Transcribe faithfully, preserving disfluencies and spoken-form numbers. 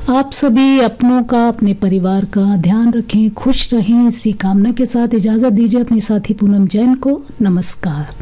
आप सभी अपनों का, अपने परिवार का ध्यान रखें, खुश रहें, इसी कामना के साथ इजाज़त दीजिए अपनी साथी पूनम जैन को। नमस्कार।